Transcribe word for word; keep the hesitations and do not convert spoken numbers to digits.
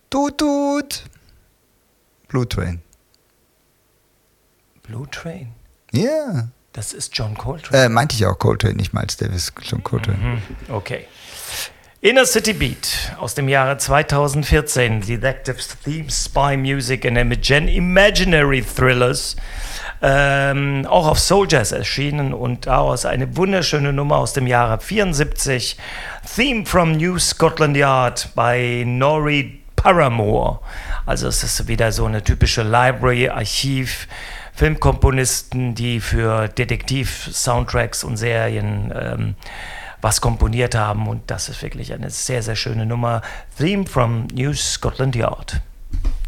Tut, tut. Blue Train. Blue Train? Ja. Yeah. Das ist John Coltrane. Äh, meinte ich auch Coltrane, nicht Miles Davis, John Coltrane. Mhm. Okay. Inner City Beat aus dem Jahre zweitausendvierzehn. Detectives, Themes, Spy Music and Imaginary Thrillers. Ähm, auch auf Soul Jazz erschienen und daraus eine wunderschöne Nummer aus dem Jahre vierundsiebzig. Theme from New Scotland Yard bei Norrie Paramore. Also es ist wieder so eine typische Library, Archiv, Filmkomponisten, die für Detektiv-Soundtracks und Serien ähm, was komponiert haben. Und das ist wirklich eine sehr, sehr schöne Nummer. Theme from New Scotland Yard.